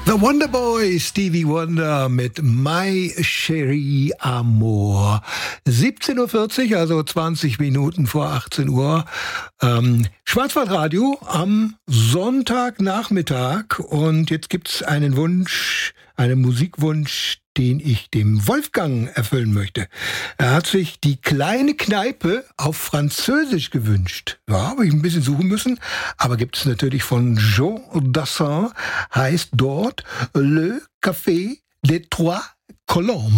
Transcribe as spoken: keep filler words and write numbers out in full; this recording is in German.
The Wonderboy, Stevie Wonder mit My Cherie Amour. siebzehn Uhr vierzig, also zwanzig Minuten vor achtzehn Uhr. Ähm, Schwarzwaldradio am Sonntagnachmittag. Und jetzt gibt's einen Wunsch, einen Musikwunsch, den ich dem Wolfgang erfüllen möchte. Er hat sich die kleine Kneipe auf Französisch gewünscht. Ja, habe ich ein bisschen suchen müssen. Aber gibt es natürlich von Jean Dassin, heißt dort Le Café des Trois Colombes.